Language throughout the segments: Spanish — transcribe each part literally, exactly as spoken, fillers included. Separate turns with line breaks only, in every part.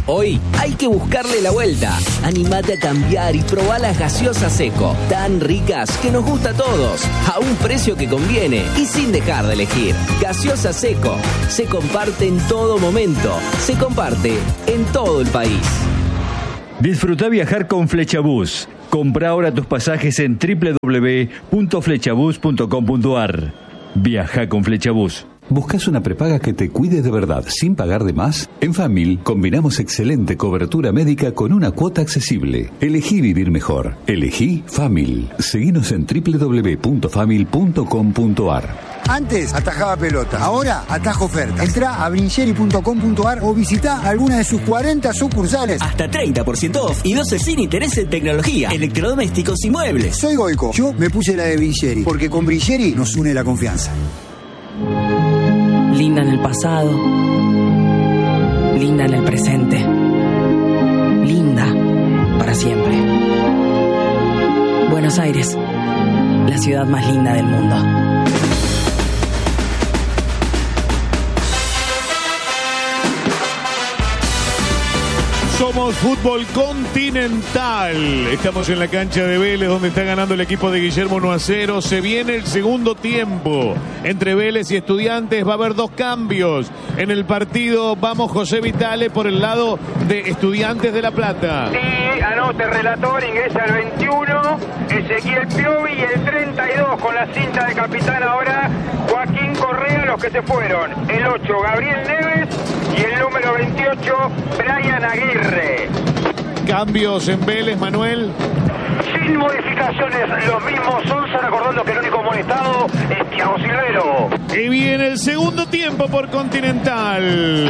Hoy hay que buscarle la vuelta. Animate a cambiar y probá las gaseosas Seco, tan ricas que nos gusta a todos, a un precio que conviene y sin dejar de elegir. Gaseosa Seco, se comparte en todo momento, se comparte en todo el país.
Disfruta viajar con Flechabús. Compra ahora tus pasajes en doble u doble u doble u punto flechabús punto com punto a r. Viaja con Flechabús.
¿Buscas una prepaga que te cuide de verdad sin pagar de más? En Famil combinamos excelente cobertura médica con una cuota accesible. Elegí vivir mejor. Elegí Famil. Seguinos en doble u doble u doble u punto famil punto com punto a r.
Antes atajaba pelota, ahora atajo ofertas. Entrá a brincheri punto com punto a r o visita alguna de sus cuarenta sucursales.
Hasta treinta por ciento off y doce sin interés en tecnología, electrodomésticos y muebles.
Soy Goico. Yo me puse la de Brincheri, porque con Brincheri nos une la confianza.
Linda en el pasado, linda en el presente, linda para siempre. Buenos Aires, la ciudad más linda del mundo.
Somos Fútbol Continental. Estamos en la cancha de Vélez, donde está ganando el equipo de Guillermo uno a cero. Se viene el segundo tiempo entre Vélez y Estudiantes. Va a haber dos cambios en el partido. Vamos, José Vitale, por el lado de Estudiantes de La Plata.
Sí, anote, relator, ingresa el veintiuno, Ezequiel Piovi, y el treinta y dos con la cinta de capitán ahora Joaquín Correa, los que se fueron. El ocho, Gabriel Neves, y el número veintiocho, Brian Aguirre.
Cambios en Vélez, Manuel.
Sin modificaciones, los mismos son, recordando que el único amonestado es Thiago Silvero.
Y viene el segundo tiempo por Continental.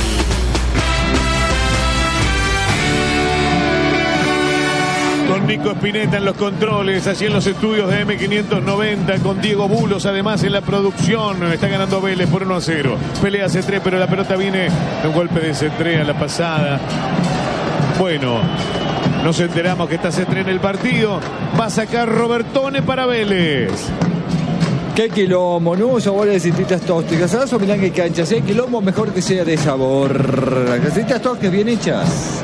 Con Nico Spinetta en los controles, allí en los estudios de eme quinientos noventa, con Diego Bulos además en la producción. Está ganando Vélez por uno a cero. Pelea Cetré, pero la pelota viene de un golpe de Cetré a la pasada. Bueno, nos enteramos que está Cetré en el partido. Va a sacar Robertone para Vélez.
Qué quilombo, nuevos sabores de cintitas tóxicas. Ahora son milán que canchas, ¿eh? Quilombo mejor que sea de sabor. Las cintitas tóxicas bien hechas.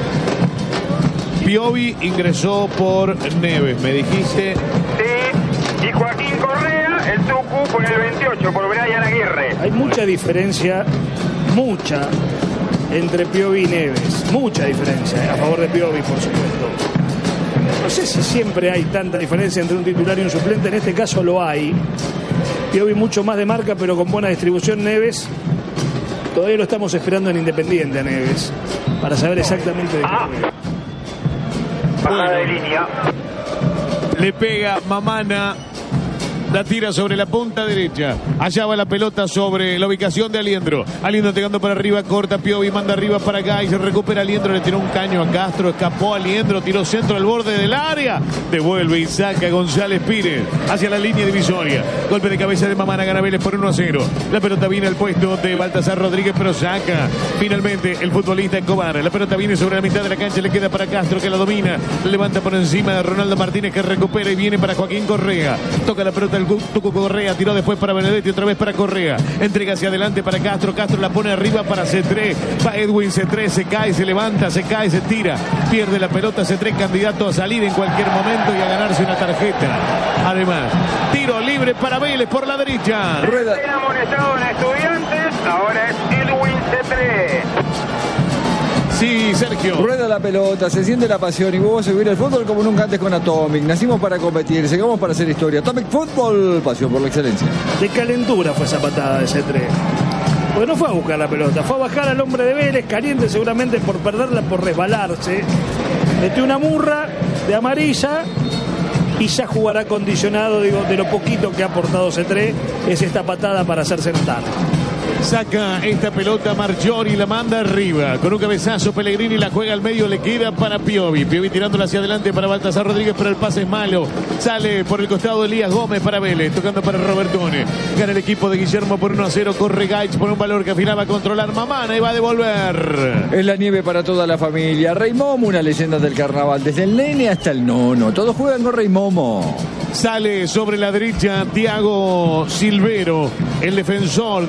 Piovi ingresó por Neves, me dijiste.
Sí, y Joaquín Correa, el Tucu, con el veintiocho, por Brian Aguirre.
Hay mucha diferencia, mucha, entre Piovi y Neves. Mucha diferencia, eh, a favor de Piovi, por supuesto. No sé si siempre hay tanta diferencia entre un titular y un suplente. En este caso lo hay. Piovi mucho más de marca, pero con buena distribución. Neves, todavía lo estamos esperando en Independiente a Neves, para saber exactamente de qué
ah.
juega.
Bajada de línea.
Le pega Mamana. La tira sobre la punta derecha. Allá va la pelota sobre la ubicación de Aliendro. Aliendro pegando para arriba, corta Piovi, manda arriba para Gay. Se recupera Aliendro, le tiró un caño a Castro. Escapó Aliendro, tiró centro al borde del área. Devuelve y saca González Pires hacia la línea divisoria. Golpe de cabeza de Mamana, gana Vélez por uno a cero. La pelota viene al puesto de Baltasar Rodríguez, pero saca finalmente el futbolista Escobar. La pelota viene sobre la mitad de la cancha, le queda para Castro, que la domina. Levanta por encima de Ronaldo Martínez, que recupera y viene para Joaquín Correa. Toca la pelota el Tucu Correa, tiró después para Benedetti, otra vez para Correa, entrega hacia adelante para Castro, Castro la pone arriba para Cetré, va Edwin Cetré, se cae, se levanta, se cae, se tira, pierde la pelota Cetré, candidato a salir en cualquier momento y a ganarse una tarjeta. Además, tiro libre para Vélez por la derecha.
Rueda. El amonestado en Estudiantes, ahora es Edwin Cetré.
Sí, Sergio.
Rueda la pelota, se siente la pasión y vos a vivir el fútbol como nunca antes con Atomic. Nacimos para competir, llegamos para hacer historia. Atomic Fútbol, pasión por la excelencia.
De calentura fue esa patada de Cetré. Porque no fue a buscar la pelota, fue a bajar al hombre de Vélez, caliente seguramente por perderla, por resbalarse. Metió una murra de amarilla y ya jugará condicionado, digo, de lo poquito que ha aportado Cetré, es esta patada para hacerse notar.
Saca esta pelota Marchiori, la manda arriba. Con un cabezazo Pellegrini la juega al medio, le queda para Piovi. Piovi tirándola hacia adelante para Baltasar Rodríguez, pero el pase es malo. Sale por el costado Elías Gómez para Vélez, tocando para Robertone. Gana el equipo de Guillermo por uno a cero. Corre Gaich por un valor que afinaba a controlar Mamana y va a devolver.
Es la nieve para toda la familia. Rey Momo, una leyenda del carnaval. Desde el nene hasta el nono. Todos juegan con Rey Momo.
Sale sobre la derecha Thiago Silvero, el defensor del conjunto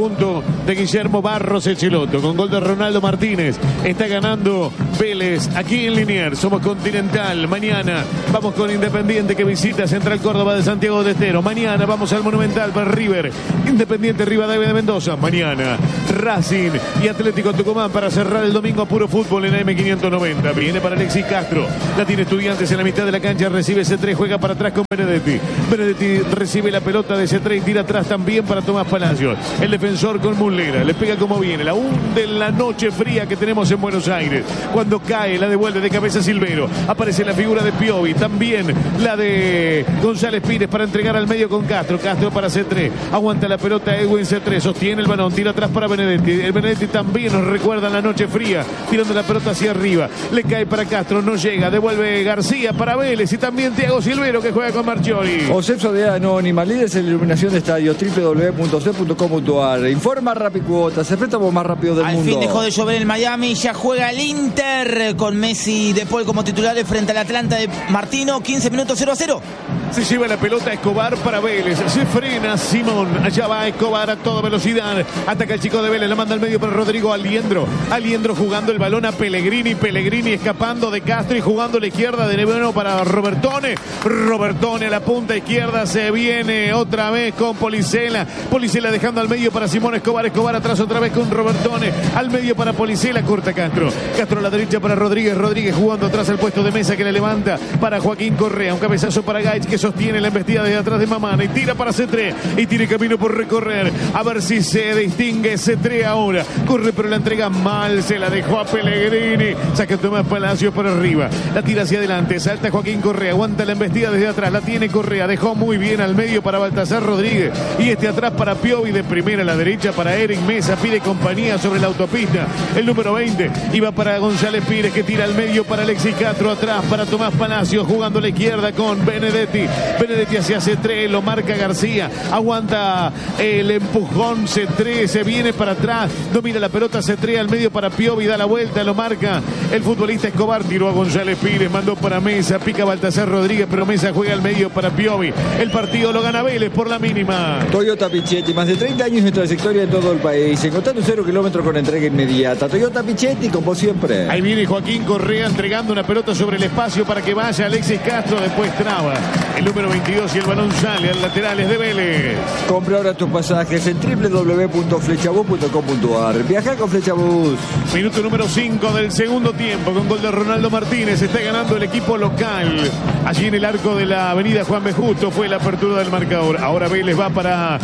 conjunto de Guillermo Barros Echeloto. Con gol de Ronaldo Martínez está ganando Vélez aquí en Liniers. Somos Continental. Mañana vamos con Independiente que visita Central Córdoba de Santiago de Estero. Mañana vamos al Monumental para River, Independiente Rivadavia de Mendoza. Mañana Racing y Atlético Tucumán para cerrar el domingo a puro fútbol en A M quinientos noventa. Viene para Alexis Castro. La tiene Estudiantes en la mitad de la cancha. Recibe C tres, juega para atrás con Benedetti. Benedetti recibe la pelota de C tres y tira atrás también para Tomás Palacios. El defensor con Muslera. Le pega como viene. La hunde en la noche fría que tenemos en Buenos Aires. Cuando cae, la devuelve de cabeza Silvero. Aparece la figura de Piovi. También la de González Pires para entregar al medio con Castro. Castro para C tres. Aguanta la pelota Edwin C tres. Sostiene el balón. Tira atrás para Benedetti. El Benedetti también nos recuerda la noche fría. Tirando la pelota hacia arriba. Le cae para Castro. No llega. Devuelve García para Vélez. Y también Thiago Silvero que juega con Marchiori.
José Sodea Anónima. Líderes en iluminación de estadio. doble u doble u doble u punto c punto com punto a r. Informa Rapicuotas. El préstamo más rápido del
Al
mundo.
fin dejó de llover en Miami. Ya juega el Inter con Messi y De Paul como titulares frente al Atlanta de Martino. quince minutos cero a cero.
Se lleva la pelota Escobar para Vélez. Se frena Simón. Allá va Escobar a toda velocidad. Ataca el chico de Vélez. La manda al medio para Rodrigo Aliendro. Aliendro jugando el balón a Pellegrini. Pellegrini escapando de Castro y jugando a la izquierda de Neveno para Robertone. Robertone a la punta izquierda. Se viene otra vez con Policela. Policela dejando al medio para Simón Escobar. Escobar atrás otra vez con Robertone. Al medio para Policela. Corta Castro. Castro a la derecha para Rodríguez. Rodríguez jugando atrás al puesto de Mesa que le levanta para Joaquín Correa. Un cabezazo para Gaich que sostiene la embestida desde atrás de Mamana y tira para C tres y tiene camino por recorrer. A ver si se distingue C tres ahora. Corre pero la entrega mal. Se la dejó a Pellegrini. Saca Tomás Palacios por arriba. La tira hacia adelante. Salta Joaquín Correa. Aguanta la embestida desde atrás. La tiene Correa. Dejó muy bien al medio para Baltasar Rodríguez. Y este atrás para Piovi. De primera a la derecha para Eric Mesa. Pide compañía sobre la autopista. El número veinte. Y va para González Pires que tira al medio para Alexis Castro. Atrás para Tomás Palacios. Jugando a la izquierda con Benedetti. Benedetti hacia C tres, lo marca García, aguanta el empujón C tres, se viene para atrás, domina la pelota C tres al medio para Piovi, da la vuelta, lo marca el futbolista Escobar, tiró a González Pires, mandó para Mesa, pica Baltasar Rodríguez, pero Mesa juega al medio para Piovi. El partido lo gana Vélez por la mínima.
Toyota Pichetti, más de treinta años de trayectoria en todo el país, encontrando cero kilómetros con entrega inmediata. Toyota Pichetti, como siempre.
Ahí viene Joaquín Correa entregando una pelota sobre el espacio para que vaya Alexis Castro, después traba el número veintidós y el balón sale al laterales de Vélez.
Compra ahora tus pasajes en doble u doble u doble u punto flechabus punto com punto a r. Viaja con Flechabus.
Minuto número cinco del segundo tiempo con gol de Ronaldo Martínez. Está ganando el equipo local. Allí en el arco de la avenida Juan B. Justo fue la apertura del marcador. Ahora Vélez va para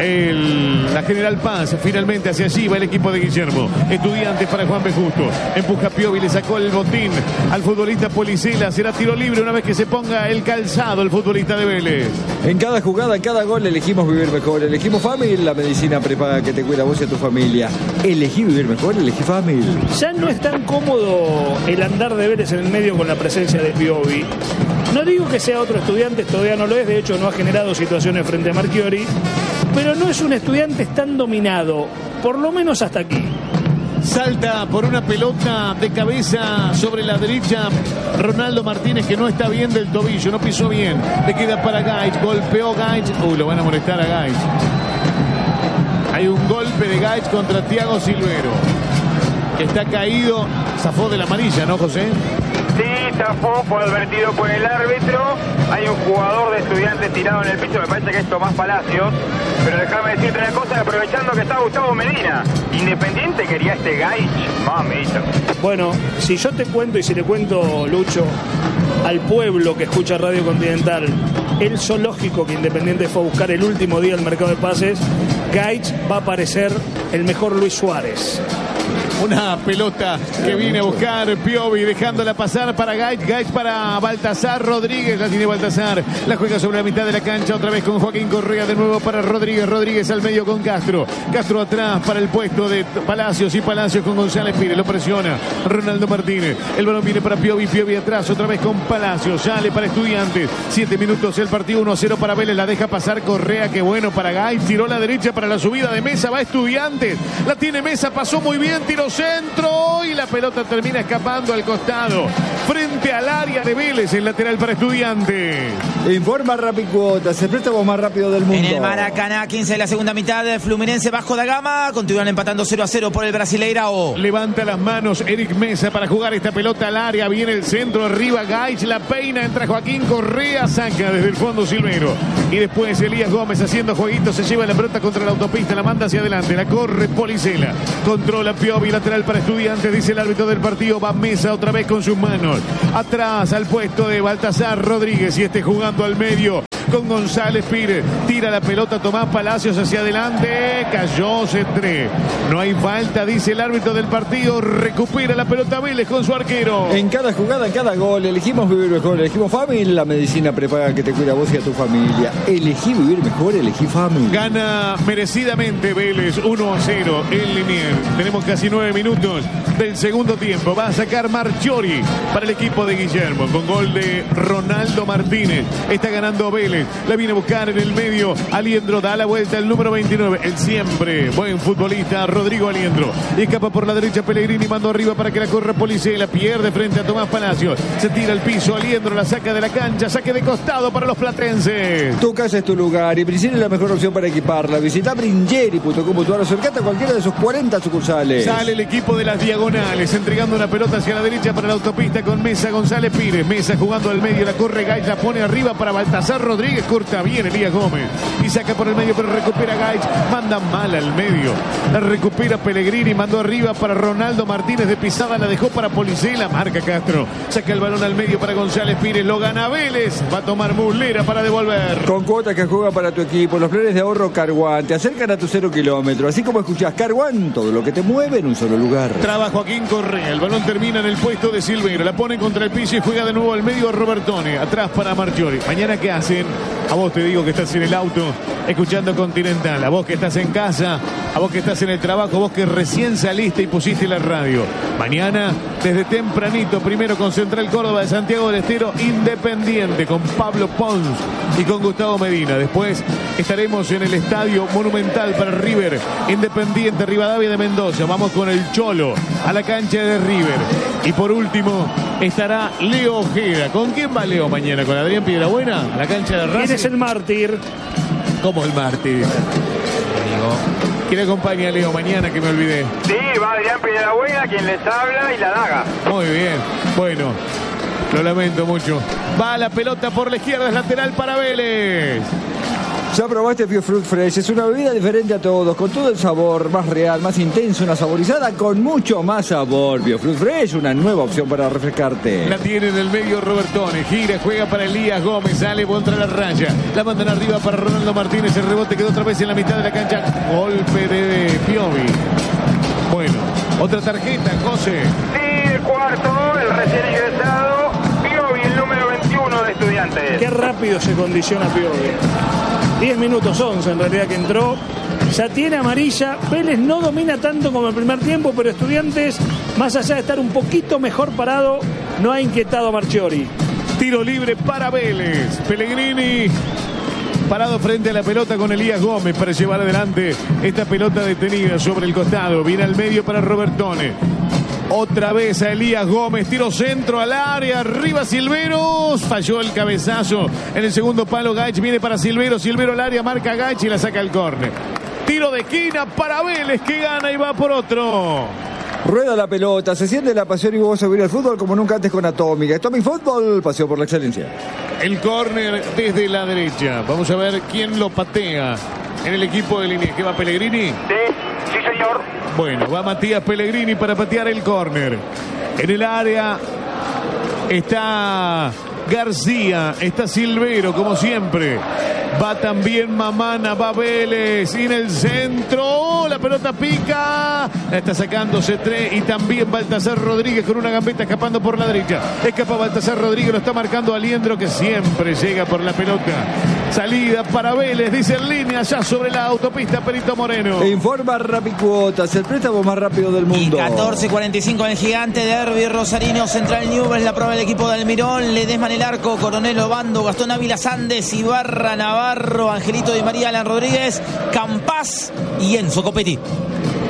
el, la General Paz. Finalmente hacia allí va el equipo de Guillermo. Estudiantes para Juan B. Justo. Empuja Piovi, le sacó el botín al futbolista Policela. Será tiro libre una vez que se ponga el calzado el futbolista de Vélez.
En cada jugada, en cada gol elegimos vivir mejor. Elegimos Famil, la medicina prepaga que te cuida a vos y a tu familia. Elegí vivir mejor, elegí Famil.
Ya no es tan cómodo el andar de Vélez en el medio con la presencia de Piovi. No digo que sea otro Estudiantes, todavía no lo es, de hecho no ha generado situaciones frente a Marchiori, pero no es un Estudiantes tan dominado, por lo menos hasta aquí.
Salta por una pelota de cabeza sobre la derecha Ronaldo Martínez, que no está bien del tobillo, no pisó bien. Le queda para Gaich, golpeó Gaich. Uy, lo van a molestar a Gaich. Hay un golpe de Gaich contra Thiago Silvero, que está caído. Zafó de la amarilla, ¿no, José?
Sí, zafó, fue advertido por el árbitro. Hay un jugador de Estudiantes tirado en el piso, me parece que es Tomás Palacios. Pero déjame decirte una cosa, aprovechando que está Gustavo Medina. Independiente quería este Gaich, mamita.
Bueno, si yo te cuento y si le cuento, Lucho, al pueblo que escucha Radio Continental, el zoológico que Independiente fue a buscar el último día del mercado de pases, Gaich va a parecer el mejor Luis Suárez.
Una pelota que viene a buscar Piovi, dejándola pasar para Gaich. Gaich para Baltasar Rodríguez. La tiene Baltasar. La juega sobre la mitad de la cancha. Otra vez con Joaquín Correa. De nuevo para Rodríguez. Rodríguez al medio con Castro. Castro atrás para el puesto de Palacios. Y Palacios con González Pires. Lo presiona Ronaldo Martínez. El balón viene para Piovi. Piovi atrás. Otra vez con Palacios. Sale para Estudiantes. Siete minutos el partido. uno a cero para Vélez. La deja pasar Correa. Qué bueno para Gaich. Tiró la derecha para la subida de Mesa. Va Estudiantes. La tiene Mesa. Pasó muy bien. bien, tiro centro y la pelota termina escapando al costado. Frente al área de Vélez, el lateral para Estudiantes.
Informa Rapicuotas, el préstamo más rápido del mundo.
En el Maracaná, quince de la segunda mitad, Fluminense Vasco da Gama. Continúan empatando cero a cero por el Brasileirao.
Levanta las manos Eric Mesa para jugar esta pelota al área. Viene el centro, arriba Gaich, la peina, entra Joaquín Correa, saca desde el fondo Silvero. Y después Elías Gómez haciendo jueguito, se lleva la pelota contra la autopista, la manda hacia adelante, la corre Policela. Controla Piovi, lateral para Estudiantes, dice el árbitro del partido. Va Mesa otra vez con sus manos. Atrás al puesto de Baltasar Rodríguez y este jugando al medio con González Pires. Tira la pelota Tomás Palacios hacia adelante. Cayó Cetré. No hay falta, dice el árbitro del partido. Recupera la pelota Vélez con su arquero.
En cada jugada, en cada gol, elegimos vivir mejor. Elegimos Famil, la medicina prepaga que te cuida a vos y a tu familia. Elegí vivir mejor, elegí Famil.
Gana merecidamente Vélez uno a cero en Liniers. Tenemos casi nueve minutos del segundo tiempo. Va a sacar Marchiori para el equipo de Guillermo con gol de Ronaldo Martínez. Está ganando Vélez. La viene a buscar en el medio. Aliendro da la vuelta el número veintinueve. El siempre buen futbolista Rodrigo Aliendro. Y escapa por la derecha Pellegrini. Mando arriba para que la corra Policela. Pierde frente a Tomás Palacios. Se tira al piso. Aliendro la saca de la cancha. Saque de costado para los platenses.
Tu casa es tu lugar. Y Bringeri es la mejor opción para equiparla. Visita bringeri punto com punto ar o acercate a cualquiera de sus cuarenta sucursales.
Sale el equipo de las diagonales. Entregando una pelota hacia la derecha para la autopista con Mesa González Pires. Mesa jugando al medio. La corre Gaich. La pone arriba para Baltasar Rodríguez. Corta bien Elías Gómez y saca por el medio, pero recupera Gaich. Manda mal al medio. La recupera Pellegrini. Mandó arriba para Ronaldo Martínez de pisada. La dejó para Policela. Marca Castro. Saca el balón al medio para González Pires. Lo gana Vélez. Va a tomar Muslera para devolver.
Con cuotas que juega para tu equipo. Los planes de ahorro Carguán te acercan a tu cero kilómetro. Así como escuchás Carguán, todo lo que te mueve en un solo lugar.
Traba Joaquín Correa. El balón termina en el puesto de Silvero. La pone contra el piso y juega de nuevo al medio a Robertone. Atrás para Marchiori. Mañana, ¿qué hacen? A vos te digo que estás en el auto escuchando Continental, a vos que estás en casa, a vos que estás en el trabajo, vos que recién saliste y pusiste la radio. Mañana, desde tempranito, primero con Central Córdoba de Santiago del Estero, Independiente, con Pablo Pons y con Gustavo Medina. Después estaremos en el Estadio Monumental para River, Independiente, Rivadavia de Mendoza. Vamos con el Cholo a la cancha de River. Y por último, estará Leo Ojeda. ¿Con quién va Leo mañana? ¿Con Adrián Piedrabuena? ¿A la cancha de Racing?
¿Quién es el mártir?
¿Cómo el mártir? ¿Quién acompaña a Leo mañana, que me olvidé?
Sí, va Adrián Piedrabuena, quien les habla, y la daga.
Muy bien. Bueno, lo lamento mucho. Va la pelota por la izquierda, es lateral para Vélez.
Ya probaste Biofruit Fresh, es una bebida diferente a todos, con todo el sabor, más real, más intenso, una saborizada con mucho más sabor. Biofruit Fresh, una nueva opción para refrescarte.
La tiene en el medio Robertone, gira, juega para Elías Gómez, sale contra la raya, la mandan arriba para Ronaldo Martínez, el rebote quedó otra vez en la mitad de la cancha, golpe de Piovi. Bueno, otra tarjeta, José.
Sí, el cuarto, el recién ingresado, Piovi, el número veintiuno de Estudiantes.
Qué rápido se condiciona Piovi. diez minutos once en realidad que entró. Ya tiene amarilla. Vélez no domina tanto como el primer tiempo, pero Estudiantes, más allá de estar un poquito mejor parado, no ha inquietado a Marchiori.
Tiro libre para Vélez. Pellegrini parado frente a la pelota con Elías Gómez para llevar adelante esta pelota detenida sobre el costado. Viene al medio para Robertone. Otra vez a Elías Gómez, tiro centro al área, arriba Silveros, falló el cabezazo en el segundo palo. Gaich viene para Silveros, Silveros al área, marca Gaich y la saca al córner. Tiro de esquina para Vélez, que gana y va por otro.
Rueda la pelota, se siente la pasión y vos a vivir el fútbol como nunca antes con Atómica. Atomic Fútbol, pasión por la excelencia.
El córner desde la derecha, vamos a ver quién lo patea en el equipo de Liniers. ¿Qué va Pellegrini?
Sí, sí señor.
Bueno, va Matías Pellegrini para patear el córner. En el área está García, está Silvero, como siempre. Va también Mamana, va Vélez, y en el centro, la pelota pica, la está sacando Cetré y también Baltasar Rodríguez con una gambeta escapando por la derecha. Escapa Baltasar Rodríguez, lo está marcando Aliendro, que siempre llega por la pelota. Salida para Vélez, dice en línea, ya sobre la autopista Perito Moreno.
E informa Rapicuotas, el préstamo más rápido del mundo.
Y catorce cuarenta y cinco en el gigante derbi rosarino. Central Newell's, la prueba del equipo de Almirón. Ledesma en el arco, Coronel Obando, Gastón Ávila Sandes, Ibarra Navarro, Angelito Di María, Alan Rodríguez, Campás y Enzo Copetti.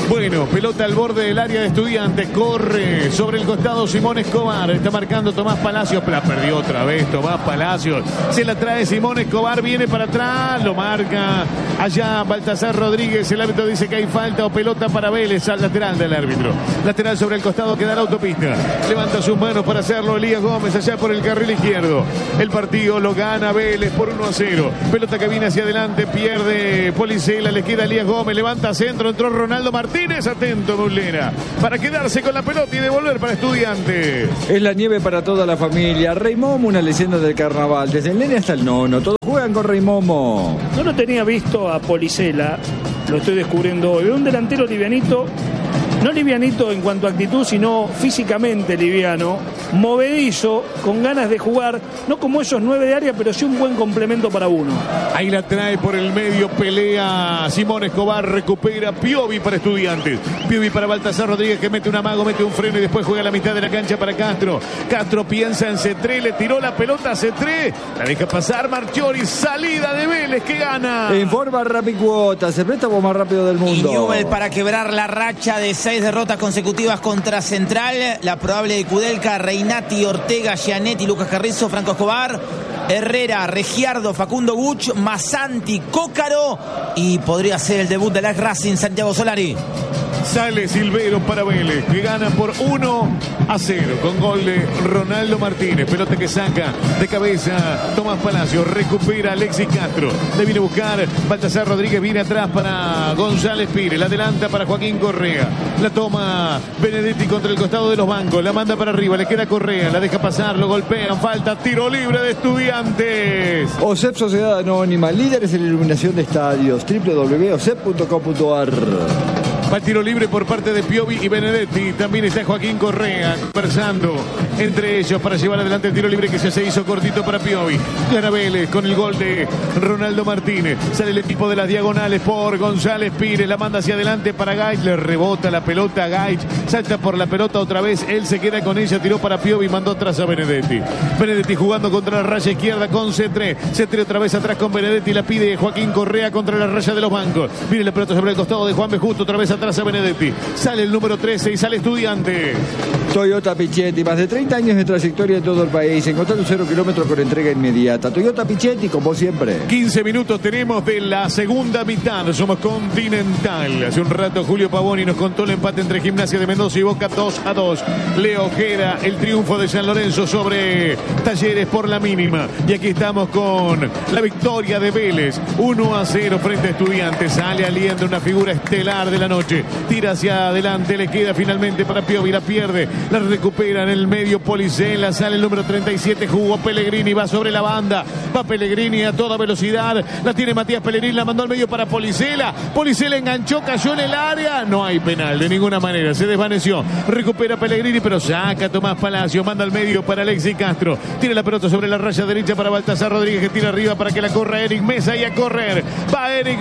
Bueno, pelota al borde del área de Estudiantes. Corre sobre el costado Simón Escobar. Está marcando Tomás Palacios. La perdió otra vez Tomás Palacios. Se la trae Simón Escobar. Viene para atrás. Lo marca allá Baltasar Rodríguez. El árbitro dice que hay falta o pelota para Vélez. Al lateral del árbitro. Lateral sobre el costado que da la autopista. Levanta sus manos para hacerlo Elías Gómez allá por el carril izquierdo. El partido lo gana Vélez por uno a cero. Pelota que viene hacia adelante. Pierde Policela. Le queda Elías Gómez. Levanta centro. Entró Ronaldo Martínez. Atento Muslera. Para quedarse con la pelota y devolver para Estudiantes.
Es la nieve para toda la familia. Rey Momo, una leyenda del carnaval. Desde el nene hasta el nono. Todos juegan con Rey Momo.
No lo tenía visto a Policela. Lo estoy descubriendo hoy. Un delantero livianito. No livianito en cuanto a actitud, sino físicamente liviano, movedizo, con ganas de jugar, no como esos nueve de área, pero sí un buen complemento para uno.
Ahí la trae por el medio, pelea Simón Escobar, recupera Piovi para Estudiantes. Piovi para Baltasar Rodríguez, que mete un amago, mete un freno y después juega a la mitad de la cancha para Castro. Castro piensa en Cetré, le tiró la pelota a Cetré, la deja pasar Marchiori, salida de Vélez que gana.
Informa Rapicuotas, el préstamo más rápido del mundo.
Y Newell para quebrar la racha de seis derrotas consecutivas contra Central. La probable de Kudelka, Reinati, Ortega, Gianetti, Lucas Carrizo, Franco Escobar, Herrera, Regiardo, Facundo Guch, Masanti, Cócaro y podría ser el debut del ex Racing, Santiago Solari.
Sale Silvero para Vélez, que gana por uno a cero con gol de Ronaldo Martínez. Pelota que saca de cabeza Tomás Palacios, recupera Alexis Castro. Le viene a buscar Baltasar Rodríguez, viene atrás para González Pires, la adelanta para Joaquín Correa. La toma Benedetti contra el costado de los bancos, la manda para arriba, le queda Correa, la deja pasar, lo golpean, falta, tiro libre de Estudiantes.
O S E P Sociedad Anónima, líderes en iluminación de estadios, doble u doble u doble u punto o s e p punto com punto a r.
Va el tiro libre por parte de Piovi y Benedetti. También está Joaquín Correa conversando entre ellos para llevar adelante el tiro libre que se hizo cortito para Piovi. Gana Vélez con el gol de Ronaldo Martínez. Sale el equipo de las diagonales por González Pires. La manda hacia adelante para Gaich. Le rebota la pelota a Gaich. Salta por la pelota otra vez. Él se queda con ella. Tiró para Piovi y mandó atrás a Benedetti. Benedetti jugando contra la raya izquierda con Cetré. Cetré otra vez atrás con Benedetti. La pide Joaquín Correa contra la raya de los bancos. Viene la pelota sobre el costado de Juan B. Justo. Otra vez atrás a Benedetti. Sale el número trece y sale Estudiante.
Toyota Pichetti, más de treinta años de trayectoria en todo el país. Encontrando cero kilómetros con entrega inmediata. Toyota Pichetti, como siempre.
quince minutos tenemos de la segunda mitad. Somos Continental. Hace un rato Julio Pavoni nos contó el empate entre Gimnasia de Mendoza y Boca dos a dos. Leo Ojeda, el triunfo de San Lorenzo sobre Talleres por la mínima. Y aquí estamos con la victoria de Vélez. uno a cero frente a Estudiantes. Sale aliendo una figura estelar de la noche. Tira hacia adelante, le queda finalmente para Piovi, la pierde, la recupera en el medio Policela, sale el número treinta y siete, jugó Pellegrini, va sobre la banda, va Pellegrini a toda velocidad, la tiene Matías Pellegrini, la mandó al medio para Policela, Policela enganchó, cayó en el área, no hay penal de ninguna manera, se desvaneció, recupera Pellegrini, pero saca Tomás Palacio, manda al medio para Alexis Castro, tira la pelota sobre la raya derecha para Baltasar Rodríguez, que tira arriba para que la corra Eric Mesa y a correr, va Eric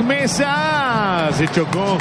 Mesa, se chocó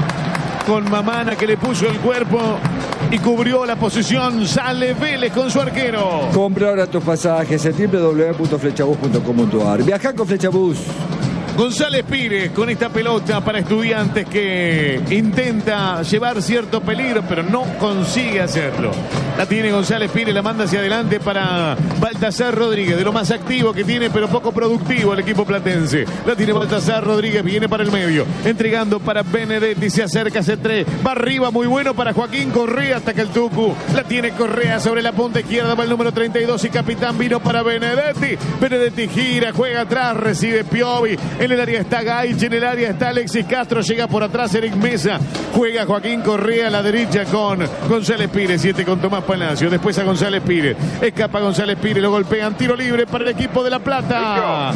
con Mamana, que le puso el cuerpo y cubrió la posición. Sale Vélez con su arquero.
Compra ahora tus pasajes en doble u doble u doble u punto flechabus punto com punto a r. Viaja con Flechabus.
González Pires con esta pelota para Estudiantes, que intenta llevar cierto peligro, pero no consigue hacerlo. La tiene González Pires, la manda hacia adelante para Baltasar Rodríguez, de lo más activo que tiene, pero poco productivo el equipo platense. La tiene Baltasar Rodríguez, viene para el medio, entregando para Benedetti, se acerca Cetré, va arriba, muy bueno para Joaquín Correa, hasta que el Tucu. La tiene Correa sobre la punta izquierda, va el número treinta y dos y capitán vino para Benedetti. Benedetti gira, juega atrás, recibe Piovi. En el área está Gaich, en el área está Alexis Castro, llega por atrás Eric Mesa, juega Joaquín Correa a la derecha con González Pires, siete con Tomás Palacio, después a González Pires, escapa González Pires, lo golpean, tiro libre para el equipo de La Plata.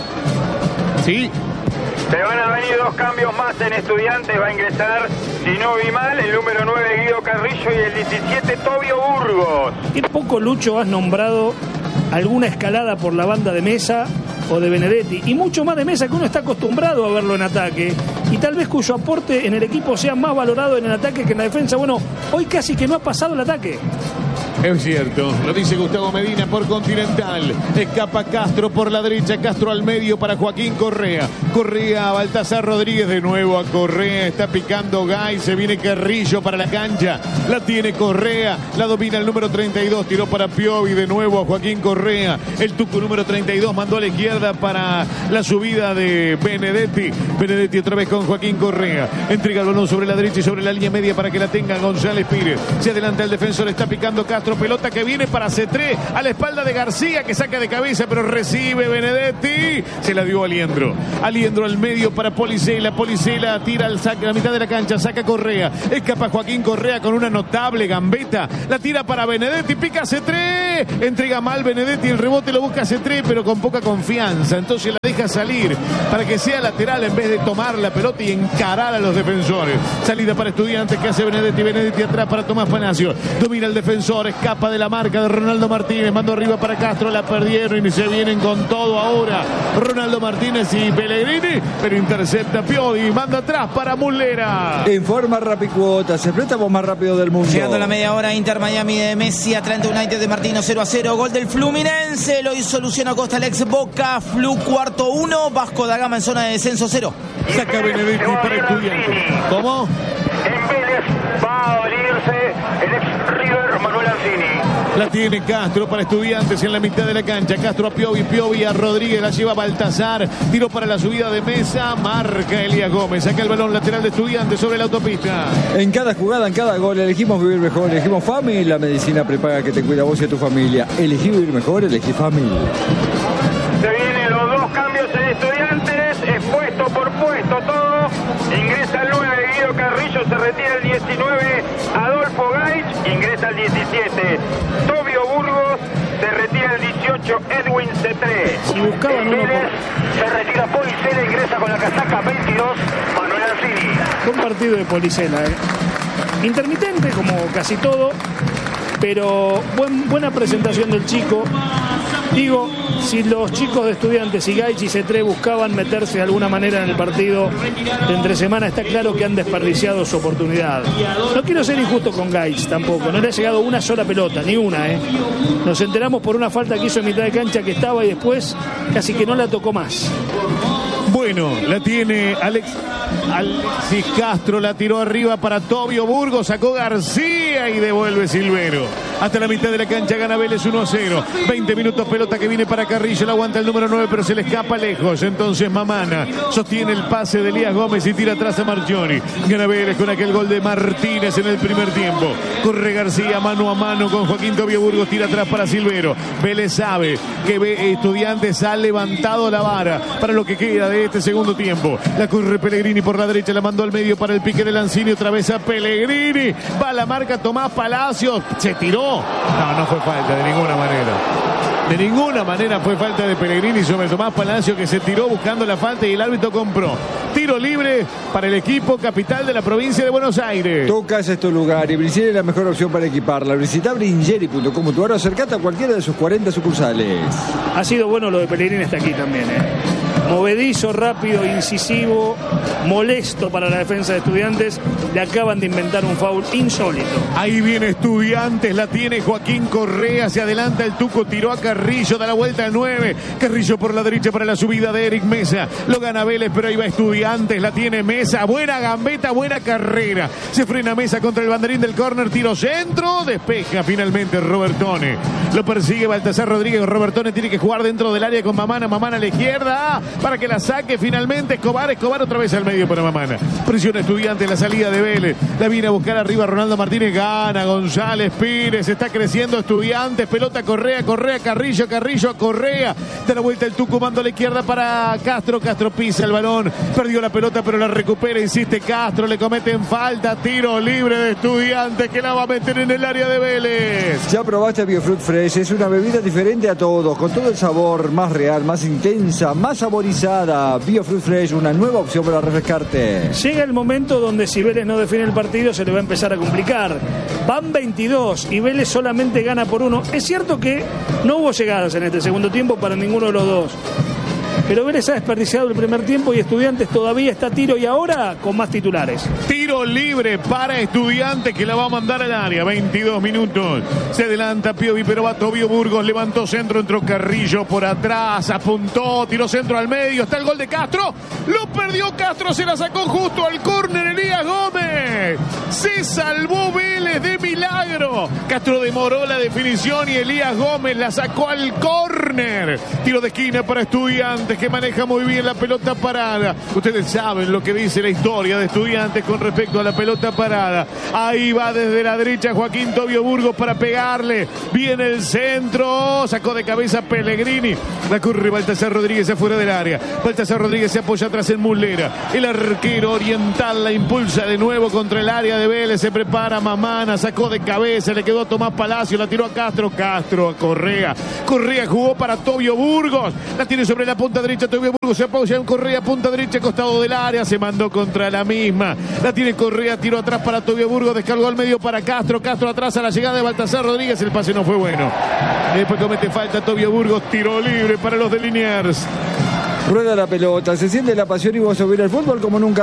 Sí.
Se van a venir dos cambios más en Estudiantes, va a ingresar, si no vi mal, el número nueve Guido Carrillo y el diecisiete Tobio Burgos.
Qué poco, Lucho, has nombrado alguna escalada por la banda de Mesa o de Benedetti, y mucho más de Mesa, que uno está acostumbrado a verlo en ataque, y tal vez cuyo aporte en el equipo sea más valorado en el ataque que en la defensa. Bueno, hoy casi que no ha pasado el ataque.
Es cierto, lo dice Gustavo Medina por Continental. Escapa Castro por la derecha, Castro al medio para Joaquín Correa. Correa a Baltasar Rodríguez, de nuevo a Correa. Está picando Gay, se viene Carrillo para la cancha. La tiene Correa, la domina el número treinta y dos, tiró para Piovi, de nuevo a Joaquín Correa. El tuco número treinta y dos mandó a la izquierda para la subida de Benedetti. Benedetti otra vez con Joaquín Correa. Entrega el balón sobre la derecha y sobre la línea media para que la tenga González Pires. Se adelanta el defensor, está picando Castro. Pelota que viene para Cetré a la espalda de García, que saca de cabeza, pero recibe Benedetti. Se la dio Aliendro. Aliendro al medio para Policela. Policela tira al saque a la mitad de la cancha, saca Correa. Escapa Joaquín Correa con una notable gambeta. La tira para Benedetti, pica Cetré. Entrega mal Benedetti, el rebote lo busca Cetré, pero con poca confianza. Entonces la deja salir para que sea lateral en vez de tomar la pelota y encarar a los defensores. Salida para Estudiantes que hace Benedetti. Benedetti atrás para Tomás Palacio. Domina el defensor, escapa de la marca de Ronaldo Martínez. Mando arriba para Castro, la perdieron y se vienen con todo ahora. Ronaldo Martínez y Pellegrini, pero intercepta Piovi. Manda atrás para Muslera.
Informa Rapicuotas, el préstamo más rápido del mundo.
Llegando a la media hora, Inter Miami de Messi, Atlanta United de Martino cero a cero. Gol del Fluminense, lo hizo Luciano Costa, el ex Boca. Flu cuarto uno, Vasco da Gama en zona de descenso cero.
Saca Benedetti para Estudiantes. ¿Cómo?
En Vélez va a venirse el ex River Manuel Ancini.
La tiene Castro para Estudiantes en la mitad de la cancha. Castro a Piovi, Piovi a Rodríguez, la lleva Baltasar. Tiro para la subida de Mesa, marca Elías Gómez. Saca el balón lateral de Estudiantes sobre la autopista.
En cada jugada, en cada gol, elegimos vivir mejor. Elegimos Family, la medicina prepaga que te cuida a vos y a tu familia. Elegí vivir mejor, elegí Family.
Se vienen los dos cambios en Estudiantes, es puesto por puesto todo. Ingresa el nueve Guido Carrillo, se retira el diecinueve Adolfo Gaich, ingresa el diecisiete Tobio Burgos, se retira el dieciocho Edwin Cetré.
Si buscaban uno
Vélez, se retira Policela, ingresa con la casaca veintidós Manuel Ancini.
Buen partido de Policela, ¿eh? Intermitente como casi todo, pero buen, buena presentación del chico. Digo, si los chicos de Estudiantes y Gaich y Cetré buscaban meterse de alguna manera en el partido de entre semana, está claro que han desperdiciado su oportunidad. No quiero ser injusto con Gaich tampoco, no le ha llegado una sola pelota, ni una, ¿eh? Nos enteramos por una falta que hizo en mitad de cancha que estaba y después casi que no la tocó más.
Bueno, la tiene Alex, Alexis Castro, la tiró arriba para Tobio Burgos, sacó García y devuelve Silvero. Hasta la mitad de la cancha gana Vélez uno a cero. veinte minutos, pelota que viene para Carrillo, la aguanta el número nueve, pero se le escapa lejos. Entonces Mamana sostiene el pase de Elías Gómez y tira atrás a Marchioni. Gana Vélez con aquel gol de Martínez en el primer tiempo. Corre García mano a mano con Joaquín Tobio Burgos, tira atrás para Silvero. Vélez sabe que Estudiantes ha levantado la vara para lo que queda de este segundo tiempo. La corre Pellegrini por la derecha, la mandó al medio para el pique de Lanzini, otra vez a Pellegrini. Va a la marca Tomás Palacios, se tiró. No, no fue falta de ninguna manera. De ninguna manera fue falta de Pellegrini sobre Tomás Palacio, que se tiró buscando la falta y el árbitro compró. Tiro libre para el equipo capital de la provincia de Buenos Aires.
Tu casa es tu lugar y Bringeri es la mejor opción para equiparla. Visita bringeri punto com punto ar o acercate a cualquiera de sus cuarenta sucursales.
Ha sido bueno lo de Pellegrini hasta aquí también, ¿eh? Movedizo, rápido, incisivo, molesto para la defensa de Estudiantes. Le acaban de inventar un foul insólito.
Ahí viene Estudiantes, la tiene Joaquín Correa, se adelanta el Tuco, tiró a Carrillo, da la vuelta al nueve. Carrillo por la derecha para la subida de Eric Mesa. Lo gana Vélez, pero ahí va Estudiantes, la tiene Mesa. Buena gambeta, buena carrera. Se frena Mesa contra el banderín del córner, tiro centro, despeja finalmente Robertone. Lo persigue Baltasar Rodríguez. Robertone tiene que jugar dentro del área con Mamana. Mamana a la izquierda para que la saque finalmente Escobar. Escobar otra vez al medio para Mamana. Presiona Estudiantes, la salida de Vélez. La viene a buscar arriba Ronaldo Martínez. Gana González Pires. Está creciendo Estudiantes. Pelota Correa, Correa, Carrillo, Carrillo, Correa. Da la vuelta el Tucu, mando a la izquierda para Castro. Castro pisa el balón. Perdió la pelota, pero la recupera. Insiste Castro. Le cometen falta. Tiro libre de Estudiantes que la va a meter en el área de Vélez.
Ya probaste Biofruit Fresh. Es una bebida diferente a todos, con todo el sabor, más real, más intensa, más saborizada. Biofruit Fresh, una nueva opción para refrescarte.
Llega el momento donde si Vélez no define el partido se le va a empezar a complicar. Van veintidós y Vélez solamente gana por uno. Es cierto que no hubo llegadas en este segundo tiempo para ninguno de los dos, Pero Vélez ha desperdiciado el primer tiempo y Estudiantes todavía está a tiro y ahora con más titulares.
Tiro libre para Estudiantes que la va a mandar al área. veintidós minutos. Se adelanta Piovi, pero va Tobio Burgos. Levantó centro, entró Carrillo por atrás. Apuntó, tiró centro al medio. Está el gol de Castro. Lo perdió Castro. Se la sacó justo al córner Elías Gómez. Se salvó Vélez de milagro. Castro demoró la definición y Elías Gómez la sacó al córner. Tiro de esquina para Estudiantes que maneja muy bien la pelota parada. Ustedes saben lo que dice la historia de Estudiantes con respecto a la pelota parada. Ahí va desde la derecha Joaquín Tobio Burgos para pegarle. Viene el centro. Sacó de cabeza Pellegrini. La corre Baltasar Rodríguez afuera del área. Baltasar Rodríguez se apoya atrás en Muslera. El arquero oriental la impulsa de nuevo contra el área de Vélez. Se prepara Mamana. Sacó de cabeza. Le quedó a Tomás Palacio. La tiró a Castro. Castro a Correa. Correa jugó para Tobio Burgos. La tiene sobre la punta derecha. Tobio Burgos se apoya en Correa. Punta derecha, costado del área. Se mandó contra la misma. La tiene Correa. Tiro atrás para Tobio Burgos. Descargó al medio para Castro. Castro atrás a la llegada de Baltasar Rodríguez. El pase no fue bueno. Después comete falta Tobio Burgos. Tiro libre para los de Liniers.
Rueda la pelota. Se siente la pasión y vos subir el fútbol como nunca.